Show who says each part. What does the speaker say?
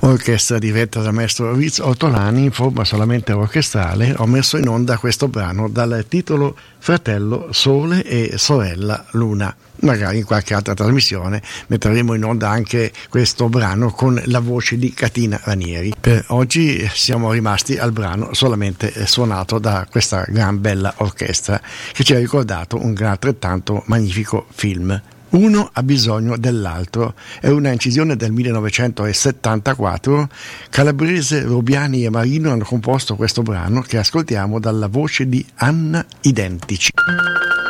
Speaker 1: orchestra diretta dal maestro Riz Ortolani in forma solamente orchestrale. Ho messo in onda questo brano dal titolo Fratello Sole e Sorella Luna. Magari in qualche altra trasmissione metteremo in onda anche questo brano con la voce di Catina Ranieri. Per oggi siamo rimasti al brano solamente suonato da questa gran bella orchestra che ci ha ricordato un altrettanto magnifico film. Uno ha bisogno dell'altro è una incisione del 1974. Calabrese, Robiani e Marino hanno composto questo brano che ascoltiamo dalla voce di Anna Identici.